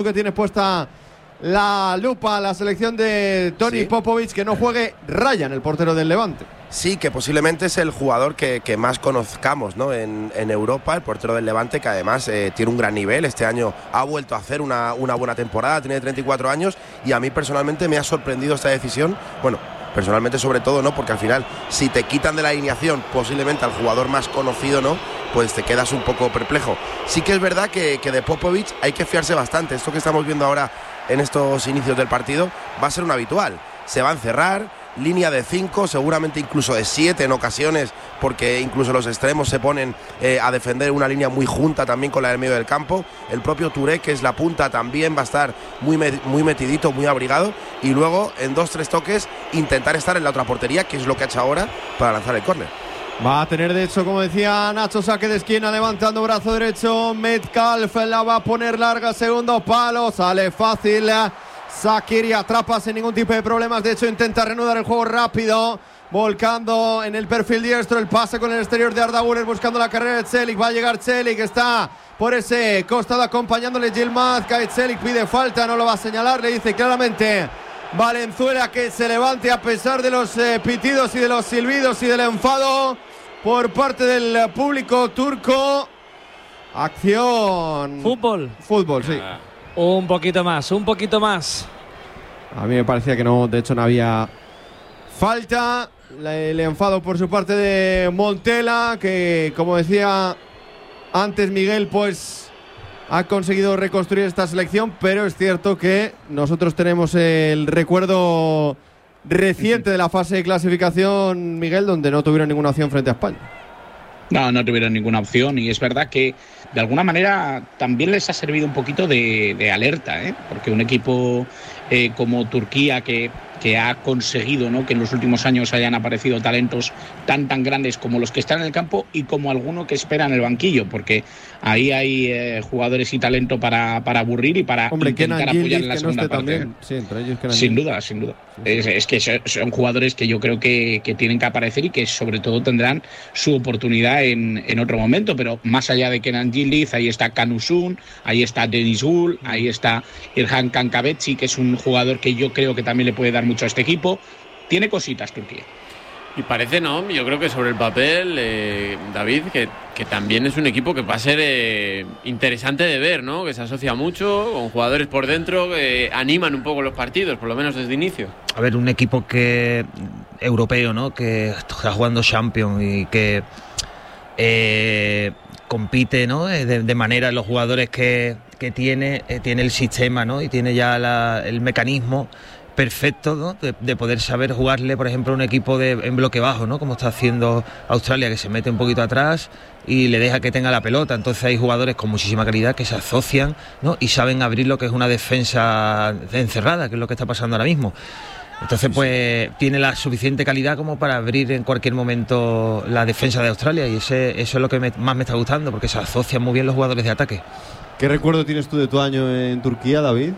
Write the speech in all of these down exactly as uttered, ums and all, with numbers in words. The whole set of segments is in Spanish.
que tienes puesta la lupa, la selección de Toni ¿Sí? Popovic, que no juegue Ryan, el portero del Levante. Sí, que posiblemente es el jugador que, que más conozcamos, ¿no? en, en Europa, el portero del Levante, que además eh, tiene un gran nivel. Este año ha vuelto a hacer una, una buena temporada, tiene treinta y cuatro años, y a mí personalmente me ha sorprendido esta decisión. Bueno, personalmente sobre todo, ¿no? Porque al final, si te quitan de la alineación posiblemente al jugador más conocido, ¿no? Pues te quedas un poco perplejo. Sí que es verdad que, que de Popovic hay que fiarse bastante. Esto que estamos viendo ahora en estos inicios del partido va a ser un habitual. Se va a encerrar, línea de cinco, seguramente incluso de siete en ocasiones, porque incluso los extremos se ponen eh, a defender una línea muy junta también con la del medio del campo. El propio Touré, que es la punta, también va a estar muy, muy metidito, muy abrigado, y luego en dos, tres toques intentar estar en la otra portería, que es lo que ha hecho ahora para lanzar el córner. Va a tener, de hecho, como decía Nacho, saque de esquina, levantando brazo derecho. Metcalf la va a poner larga, segundo palo, sale fácil. Shaqiri atrapa sin ningún tipo de problemas. De hecho, intenta reanudar el juego rápido, volcando en el perfil diestro. El pase con el exterior de Arda Güler, buscando la carrera de Celik. Va a llegar Celik, está por ese costado acompañándole Yilmaz. Cae Celik, pide falta, no lo va a señalar. Le dice claramente Valenzuela que se levante a pesar de los eh, pitidos y de los silbidos y del enfado por parte del público turco. Acción. Fútbol. Fútbol, sí. Ah. Un poquito más, un poquito más. A mí me parecía que no, de hecho no había falta. El enfado por su parte de Montela, que como decía antes Miguel, pues ha conseguido reconstruir esta selección, pero es cierto que nosotros tenemos el recuerdo reciente de la fase de clasificación, Miguel, donde no tuvieron ninguna opción frente a España. No, no tuvieron ninguna opción, y es verdad que de alguna manera también les ha servido un poquito de, de alerta, ¿eh? Porque un equipo eh, como Turquía, que, que ha conseguido, ¿no?, que en los últimos años hayan aparecido talentos tan tan grandes como los que están en el campo y como alguno que espera en el banquillo, porque ahí hay eh, jugadores y talento para, para aburrir y para Hombre, intentar Kenan apoyar Yildiz, en la que segunda no parte. También. Sí, entre ellos Kenan sin Yildiz. duda, sin duda. Sí, sí. Es, es que son, son jugadores que yo creo que, que tienen que aparecer y que sobre todo tendrán su oportunidad en, en otro momento, pero más allá de Kenan Yildiz, ahí está Kanusun, ahí está Deniz Gul, ahí está Irhan Kankabetsi, que es un jugador que yo creo que también le puede dar mucho a este equipo. Tiene cositas Turquía. Y parece, ¿no? Yo creo que sobre el papel, eh, David, que, que también es un equipo que va a ser eh, interesante de ver, ¿no? Que se asocia mucho con jugadores por dentro que animan un poco los partidos, por lo menos desde inicio. A ver, un equipo que europeo, ¿no? Que está jugando Champions y que eh, compite, ¿no? De, de manera, los jugadores que, que tiene, eh, tiene el sistema, ¿no? Y tiene ya la, el mecanismo perfecto, ¿no? de, de poder saber jugarle, por ejemplo, a un equipo de, en bloque bajo, ¿no? Como está haciendo Australia, que se mete un poquito atrás y le deja que tenga la pelota. Entonces hay jugadores con muchísima calidad que se asocian, ¿no? Y saben abrir lo que es una defensa encerrada, que es lo que está pasando ahora mismo. Entonces, pues tiene la suficiente calidad como para abrir en cualquier momento la defensa de Australia, y ese, eso es lo que me, más me está gustando, porque se asocian muy bien los jugadores de ataque. ¿Qué recuerdo tienes tú de tu año en Turquía, David?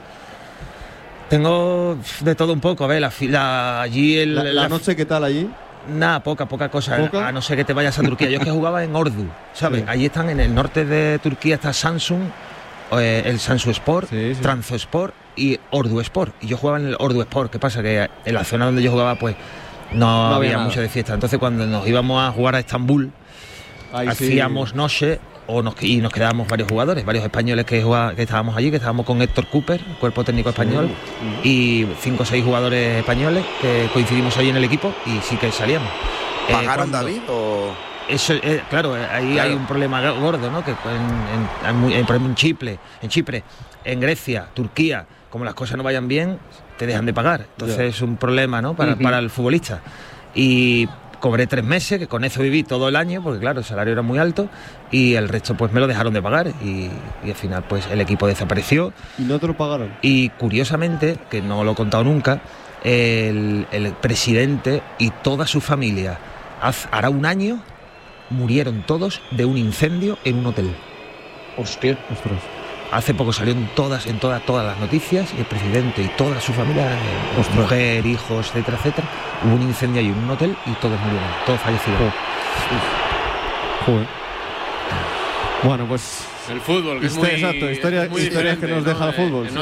Tengo de todo un poco, a ver, la, la, allí el, ¿La, la, la noche qué tal allí? Nada, poca, poca cosa, ¿Poca? A no ser que te vayas a Turquía. Yo es que jugaba en Ordu, ¿sabes? Sí. Allí están, en el norte de Turquía está Samsung, eh, el Samsung Sport, sí, sí. Transo Sport y Ordu Sport. Y yo jugaba en el Ordu Sport. ¿Qué pasa? Que en la zona donde yo jugaba, pues no, no había, había mucho de fiesta. Entonces, cuando nos íbamos a jugar a Estambul, ahí hacíamos sí. noche. O nos, y nos quedábamos varios jugadores, varios españoles que, jugaba, que estábamos allí, que estábamos con Héctor Cooper, cuerpo técnico español, sí. y cinco o seis jugadores españoles que coincidimos ahí en el equipo y sí que salíamos. ¿Pagaron, eh, David? O... Eso, eh, claro, ahí claro. hay un problema gordo, ¿no? Que en, en, en, en, en Chipre, en Chipre, en Grecia, Turquía, como las cosas no vayan bien, te dejan de pagar. Entonces yeah. es un problema, ¿no? Para, uh-huh. para el futbolista. Y cobré tres meses, que con eso viví todo el año, porque claro, el salario era muy alto, y el resto pues me lo dejaron de pagar, y, y al final pues el equipo desapareció. ¿Y no te lo pagaron? Y curiosamente, que no lo he contado nunca, el, el presidente y toda su familia, haz, hará un año, murieron todos de un incendio en un hotel. Hostia. Ostras. Hace poco salieron todas, en todas, todas las noticias, y el presidente y toda su familia, eh, mujer, hijos, etcétera, etcétera. Hubo un incendio ahí en un hotel y todos murieron, todos fallecidos. Joder. Bueno, pues el fútbol, que es Historia- muy, exacto, historia- es muy historias que diferente, nos ¿no? deja el Eh, fútbol, en sí.